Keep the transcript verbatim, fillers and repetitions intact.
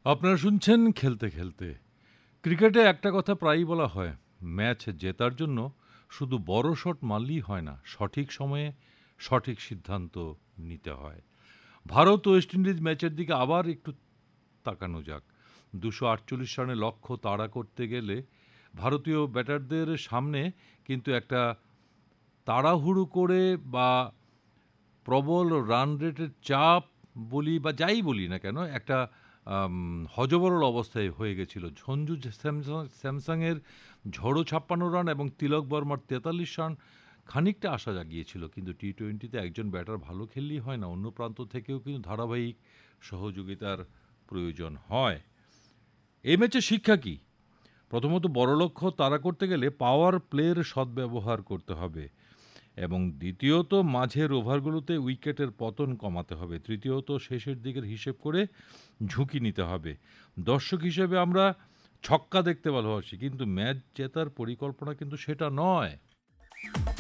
আপনারা শুনছেন খেলতে খেলতে। ক্রিকেটে একটা কথা প্রায়ই বলা হয়, ম্যাচ জেতার জন্য শুধু বড় শট মারলেই হয় না, সঠিক সময়ে সঠিক সিদ্ধান্ত নিতে হয়। ভারত ওয়েস্ট ইন্ডিজ ম্যাচের দিকে আবার একটু তাকানো যাক। দুশো আটচল্লিশ রানের লক্ষ্য তাড়া করতে গেলে ভারতীয় ব্যাটারদের সামনে কিন্তু একটা তাড়াহুড়ো করে বা প্রবল রান রেটের চাপ বলি বা যাই বলি না কেন, একটা আম, হযবরল অবস্থায় হয়ে গেছিল। সঞ্জু স্যামসাং স্যামসাংয়ের ঝড়ো ছাপ্পান্ন রান এবং তিলক বর্মার তেতাল্লিশ রান খানিকটা আশা জাগিয়েছিল, কিন্তু টি টোয়েন্টিতে একজন ব্যাটার ভালো খেললেই হয় না, অন্য প্রান্ত থেকেও কিন্তু ধারাবাহিক সহযোগিতার প্রয়োজন হয়। এই ম্যাচের শিক্ষা কি? প্রথমত, বড় লক্ষ্য তাড়া করতে গেলে পাওয়ার প্লের সদ্ব্যবহার করতে হবে, এবং দ্বিতীয়ত মাঝের ওভারগুলোতে উইকেটের পতন কমাতে হবে। তৃতীয়ত শেষের দিকের হিসেব করে ঝুঁকি নিতে হবে। দর্শক হিসেবে আমরা ছক্কা দেখতে ভালোবাসি, কিন্তু ম্যাচ জেতার পরিকল্পনা কিন্তু সেটা নয়।